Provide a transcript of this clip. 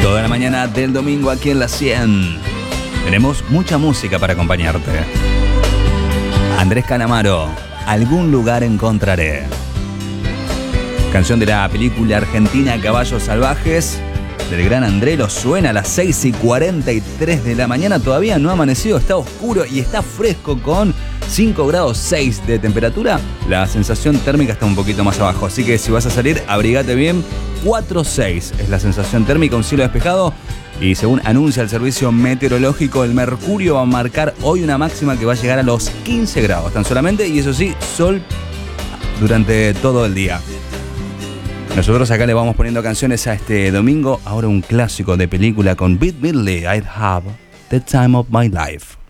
Toda la mañana del domingo aquí en la 100. Tenemos mucha música para acompañarte. Andrés Calamaro, Algún lugar encontraré. Canción de la película argentina Caballos Salvajes, del gran André. Lo suena a las 6:43 de la mañana. Todavía no ha amanecido, está oscuro y está fresco con 5 grados 6 de temperatura. La sensación térmica está un poquito más abajo, así que si vas a salir, abrigate bien. 4,6 es la sensación térmica, un cielo despejado. Y según anuncia el servicio meteorológico, el mercurio va a marcar hoy una máxima que va a llegar a los 15 grados tan solamente. Y eso sí, sol durante todo el día. Nosotros acá le vamos poniendo canciones a este domingo. Ahora un clásico de película con Bette Midler, I'd Have the Time of My Life.